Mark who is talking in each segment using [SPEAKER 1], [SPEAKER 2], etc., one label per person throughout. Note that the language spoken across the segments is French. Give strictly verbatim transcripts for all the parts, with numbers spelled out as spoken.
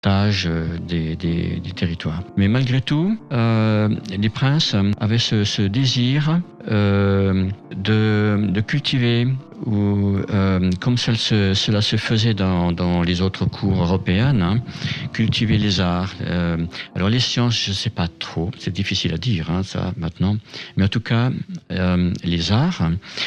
[SPEAKER 1] partage des, des, des territoires. Mais malgré tout, euh, les princes avaient ce, ce désir euh, de, de cultiver, ou euh, comme cela se, cela se faisait dans, dans les autres cours européennes, hein, cultiver les arts. Euh, alors les sciences, je ne sais pas trop, c'est difficile à dire hein, ça maintenant, mais en tout cas, euh, les arts.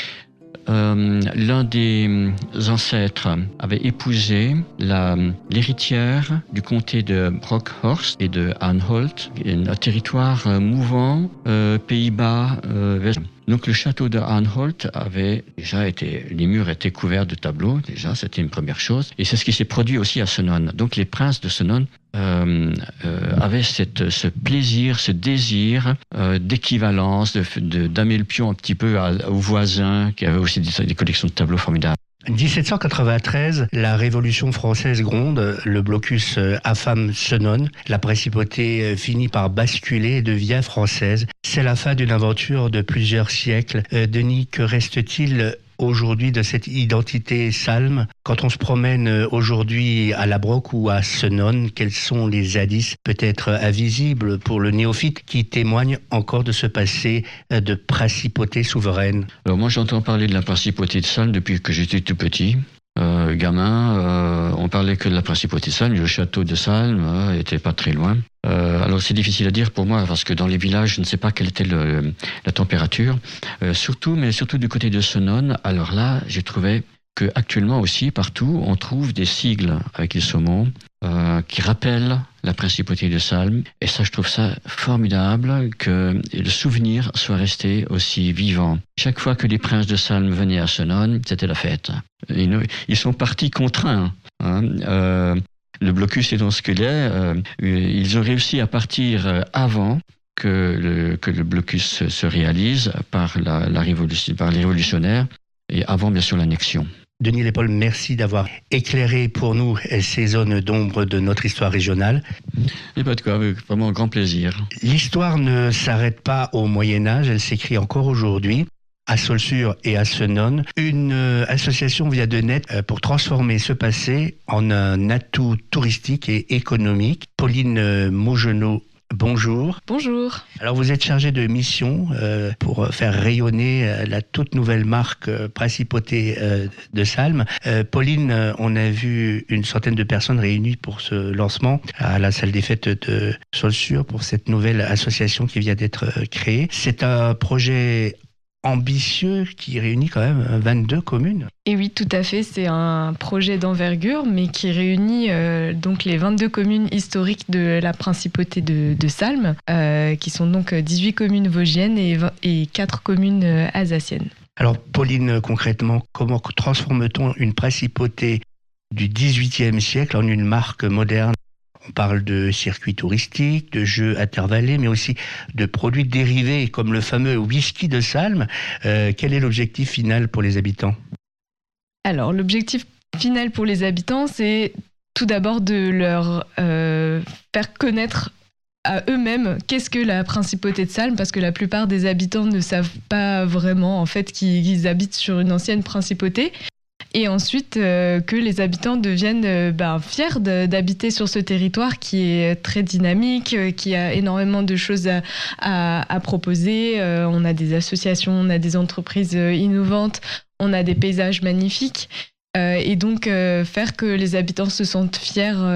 [SPEAKER 1] Euh, l'un des ancêtres avait épousé la, l'héritière du comté de Brockhorst et de Anhalt, un territoire mouvant, euh, Pays-Bas, euh, donc le château de Anhalt avait déjà été, les murs étaient couverts de tableaux, déjà c'était une première chose, et c'est ce qui s'est produit aussi à Senones. Donc les princes de Senones euh, euh, avaient cette, ce plaisir, ce désir euh, d'équivalence, de, de, d'amener le pion un petit peu à, aux voisins qui avaient aussi des, des collections de tableaux formidables.
[SPEAKER 2] dix-sept cent quatre-vingt-treize, la Révolution française gronde, le blocus affame Senones, la principauté finit par basculer et devient française. C'est la fin d'une aventure de plusieurs siècles. Euh, Denis, que reste-t-il aujourd'hui de cette identité salme? Quand on se promène aujourd'hui à La Broc ou à Senones, quels sont les indices peut-être invisibles pour le néophyte qui témoignent encore de ce passé de principauté souveraine?
[SPEAKER 1] Alors moi j'entends parler de la principauté de Salm depuis que j'étais tout petit. Euh, gamin, euh, on parlait que de la principauté de Salm, le château de Salm euh, était pas très loin. Euh, alors c'est difficile à dire pour moi parce que dans les villages je ne sais pas quelle était le, la température. Euh, surtout, mais surtout du côté de Senones. Alors là, j'ai trouvé que actuellement aussi partout on trouve des sigles avec les saumons euh, qui rappellent la principauté de Salm. Et ça, je trouve ça formidable que le souvenir soit resté aussi vivant. Chaque fois que les princes de Salm venaient à Senones, c'était la fête. Ils, ils sont partis contraints. Hein. Euh, le blocus est dans ce qu'il est. Euh, ils ont réussi à partir avant que le, que le blocus se réalise par, la, la révolution, par les révolutionnaires et avant, bien sûr, l'annexion.
[SPEAKER 2] Denis Lepol, merci d'avoir éclairé pour nous ces zones d'ombre de notre histoire régionale.
[SPEAKER 1] Et pas de quoi, avec vraiment un grand plaisir.
[SPEAKER 2] L'histoire ne s'arrête pas au Moyen-Âge, elle s'écrit encore aujourd'hui. À Saulsures et à Senones, une euh, association vient de naître euh, pour transformer ce passé en un atout touristique et économique. Pauline euh, Maugenot, bonjour.
[SPEAKER 3] Bonjour.
[SPEAKER 2] Alors vous êtes chargée de mission euh, pour faire rayonner euh, la toute nouvelle marque euh, Principauté euh, de Salm. Euh, Pauline, euh, on a vu une centaine de personnes réunies pour ce lancement à la salle des fêtes de Saulsures pour cette nouvelle association qui vient d'être euh, créée. C'est un projet ambitieux qui réunit quand même vingt-deux communes.
[SPEAKER 3] Et oui, tout à fait, c'est un projet d'envergure, mais qui réunit euh, donc les vingt-deux communes historiques de la principauté de, de Salm, euh, qui sont donc dix-huit communes vosgiennes et, et quatre communes euh, alsaciennes.
[SPEAKER 2] Alors Pauline, concrètement, comment transforme-t-on une principauté du dix-huitième siècle en une marque moderne? On parle de circuits touristiques, de jeux intervallés, mais aussi de produits dérivés comme le fameux whisky de Salm. Euh, quel est l'objectif final pour les habitants?
[SPEAKER 3] Alors, l'objectif final pour les habitants, c'est tout d'abord de leur euh, faire connaître à eux-mêmes qu'est-ce que la principauté de Salm, parce que la plupart des habitants ne savent pas vraiment en fait qu'ils, qu'ils habitent sur une ancienne principauté. Et ensuite, euh, que les habitants deviennent euh, ben, fiers de, d'habiter sur ce territoire qui est très dynamique, euh, qui a énormément de choses à, à, à proposer. Euh, on a des associations, on a des entreprises euh, innovantes, on a des paysages magnifiques. Euh, et donc, euh, faire que les habitants se sentent fiers euh,